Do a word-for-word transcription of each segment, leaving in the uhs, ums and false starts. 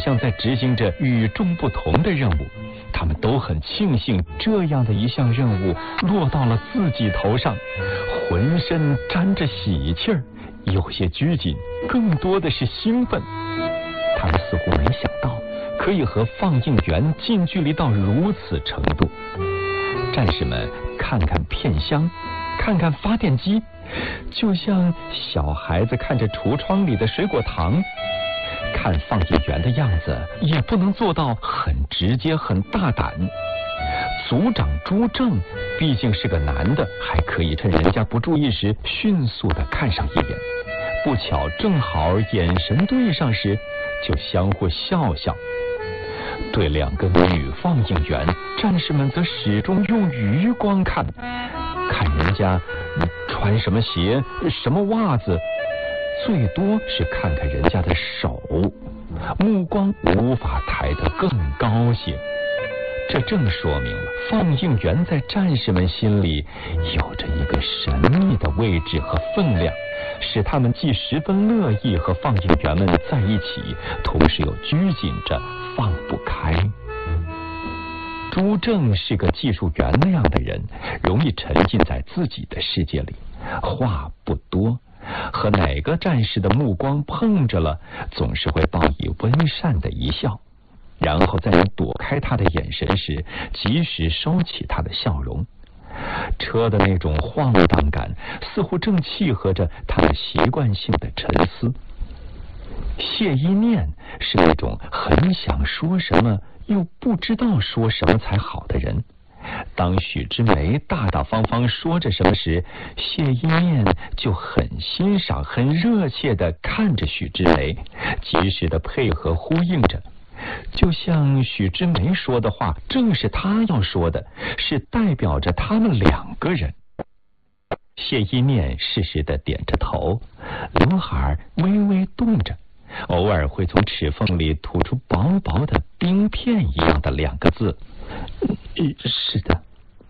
像在执行着与众不同的任务。他们都很庆幸这样的一项任务落到了自己头上，浑身沾着喜气儿，有些拘谨，更多的是兴奋。他们似乎没想到可以和放映员近距离到如此程度。战士们看看片箱，看看发电机，就像小孩子看着橱窗里的水果糖。看放映员的样子也不能做到很直接很大胆。组长朱正毕竟是个男的，还可以趁人家不注意时迅速地看上一眼，不巧正好眼神对上时就相互笑笑。对两个女放映员，战士们则始终用余光看，看人家穿什么鞋，什么袜子，最多是看看人家的手，目光无法抬得更高些。这正说明了放映员在战士们心里有着一个神秘的位置和分量，使他们既十分乐意和放映员们在一起，同时又拘谨着放不开。朱正是个技术员那样的人，容易沉浸在自己的世界里，话不多，和哪个战士的目光碰着了，总是会报以温善的一笑，然后在你躲开他的眼神时，及时收起他的笑容。车的那种晃荡感，似乎正契合着他们习惯性的沉思。谢一念是那种很想说什么又不知道说什么才好的人。当许之梅大大方方说着什么时，谢一念就很欣赏很热切地看着许之梅，及时地配合呼应着，就像许之梅说的话正是他要说的，是代表着他们两个人。谢一念适时地点着头，刘海微微动着，偶尔会从齿缝里吐出薄薄的冰片一样的两个字，是的。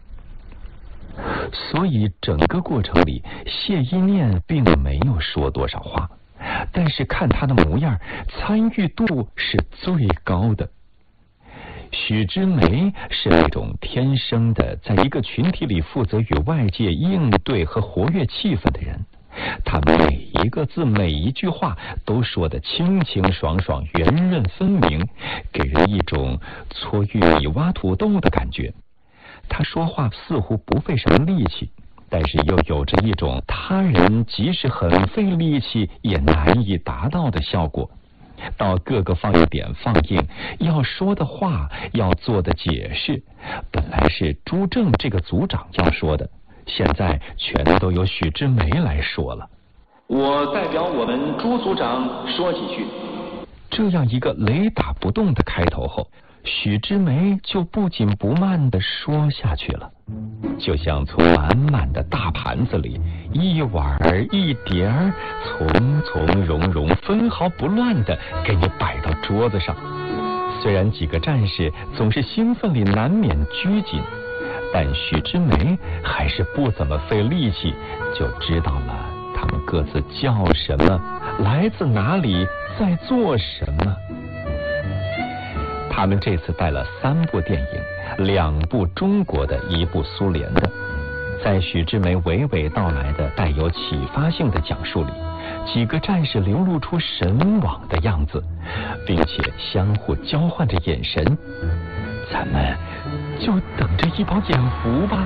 所以整个过程里，谢一念并没有说多少话，但是看他的模样，参与度是最高的。许之梅是那种天生的在一个群体里负责与外界应对和活跃气氛的人，他每一个字每一句话都说得清清爽爽，圆润分明，给人一种搓玉米挖土豆的感觉。他说话似乎不费什么力气，但是又有着一种他人即使很费力气也难以达到的效果。到各个放映点放映，要说的话，要做的解释，本来是朱正这个组长要说的，现在全都由许之梅来说了。 我代表我们朱组长说几句。 这样一个雷打不动的开头后，许之梅就不紧不慢地说下去了，就像从满满的大盘子里一碗一碟儿从从容容分毫不乱地给你摆到桌子上。虽然几个战士总是兴奋里难免拘谨，但许之梅还是不怎么费力气就知道了他们各自叫什么，来自哪里，在做什么。他们这次带了三部电影，两部中国的，一部苏联的。在许之梅娓娓道来的带有启发性的讲述里，几个战士流露出神往的样子，并且相互交换着眼神。咱们就等着一饱眼福吧。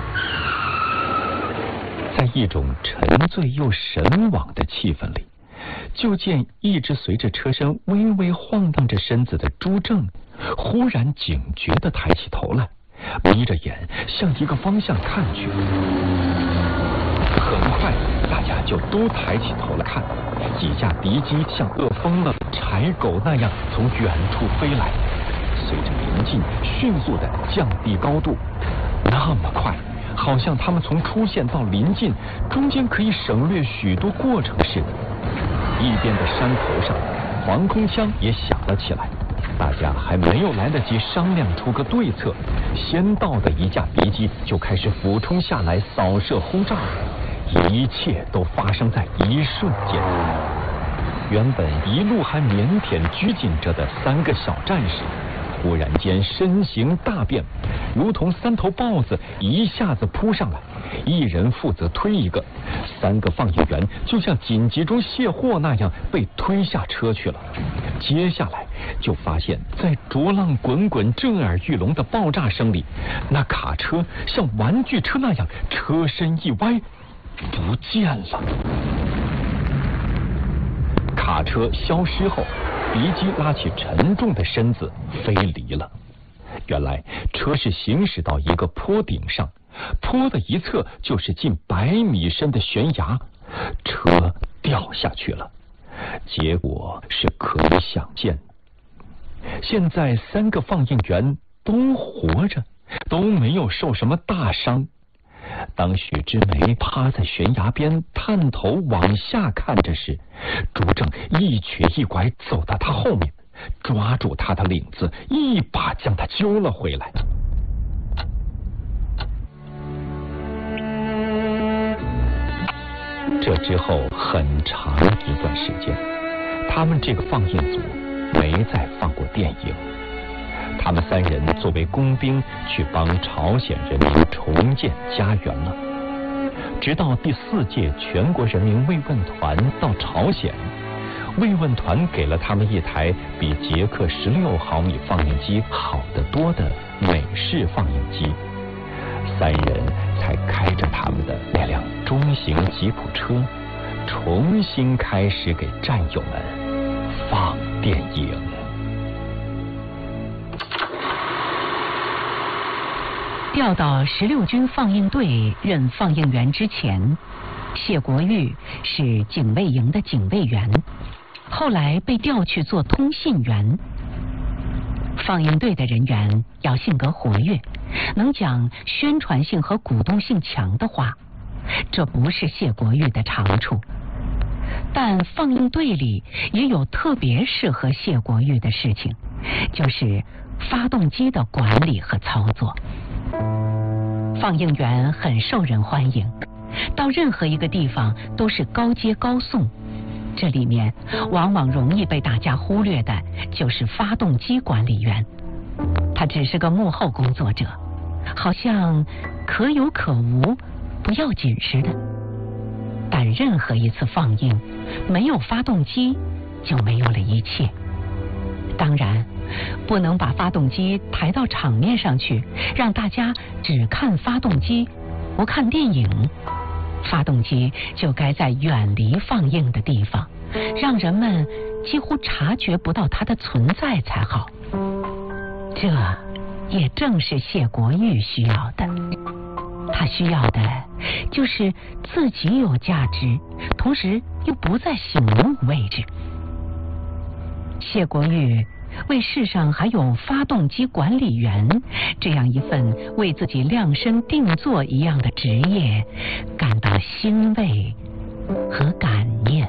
在一种沉醉又神往的气氛里，就见一直随着车身微微晃荡着身子的朱正忽然警觉地抬起头来，眯着眼向一个方向看去。很快大家就都抬起头来看，几架敌机像饿疯了柴狗那样从远处飞来，随着临近迅速地降低高度，那么快，好像他们从出现到临近中间可以省略许多过程似的。一边的山头上防空枪也响了起来，大家还没有来得及商量出个对策，先到的一架敌机就开始俯冲下来扫射轰炸，一切都发生在一瞬间。 原本一路还腼腆拘谨着的三个小战士，忽然间身形大变，如同三头豹子一下子扑上来，一人负责推一个，三个放映员就像紧急中卸货那样被推下车去了。接下来就发现，在浊浪滚滚、震耳欲聋的爆炸声里，那卡车像玩具车那样车身一歪，不见了。卡车消失后，敌机拉起沉重的身子飞离了。原来车是行驶到一个坡顶上，坡的一侧就是近百米深的悬崖，车掉下去了。结果是可以想见。现在三个放映员都活着，都没有受什么大伤。当许之梅趴在悬崖边探头往下看着时，朱正一瘸一拐走到他后面，抓住他的领子，一把将他揪了回来。这之后很长一段时间，他们这个放映组没再放过电影。他们三人作为工兵去帮朝鲜人民重建家园了。直到第四届全国人民慰问团到朝鲜，慰问团给了他们一台比捷克十六毫米放映机好得多的美式放映机，三人才开着他们的那辆中型吉普车，重新开始给战友们放电影。 调到十六军放映队任放映员之前，谢国玉是警卫营的警卫员，后来被调去做通信员。放映队的人员要性格活跃，能讲宣传性和鼓动性强的话，这不是谢国玉的长处。但放映队里也有特别适合谢国玉的事情，就是发动机的管理和操作。放映员很受人欢迎，到任何一个地方都是高接高送。这里面往往容易被大家忽略的就是发动机管理员，他只是个幕后工作者，好像可有可无，不要紧似的。但任何一次放映，没有发动机就没有了一切。当然不能把发动机抬到场面上去，让大家只看发动机不看电影。发动机就该在远离放映的地方，让人们几乎察觉不到它的存在才好。这也正是谢国玉需要的。他需要的就是自己有价值，同时又不在醒目位置。谢国玉为世上还有发动机管理员这样一份为自己量身定做一样的职业感到欣慰和感念。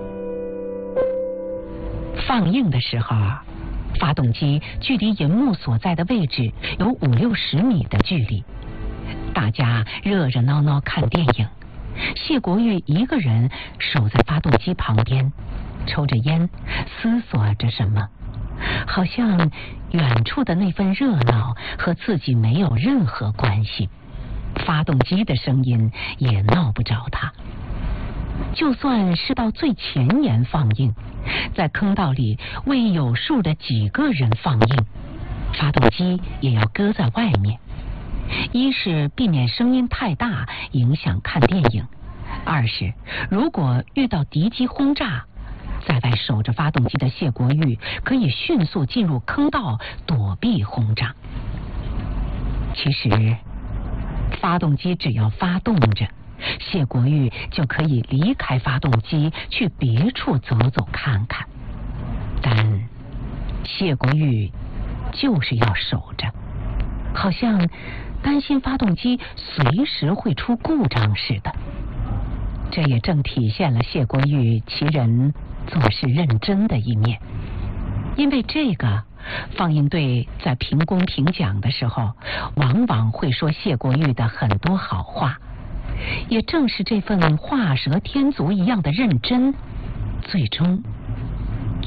放映的时候，发动机距离银幕所在的位置有五六十米的距离，大家热热闹闹看电影，谢国玉一个人守在发动机旁边，抽着烟，思索着什么，好像远处的那份热闹和自己没有任何关系，发动机的声音也闹不着他。就算是到最前沿放映，在坑道里为有数的几个人放映，发动机也要搁在外面。一是避免声音太大影响看电影，二是如果遇到敌机轰炸，在外守着发动机的谢国玉可以迅速进入坑道躲避轰炸。其实发动机只要发动着，谢国玉就可以离开发动机去别处走走看看，但谢国玉就是要守着，好像担心发动机随时会出故障似的。这也正体现了谢国玉其人做事认真的一面。因为这个，放映队在评功评奖的时候往往会说谢国玉的很多好话。也正是这份画蛇添足一样的认真，最终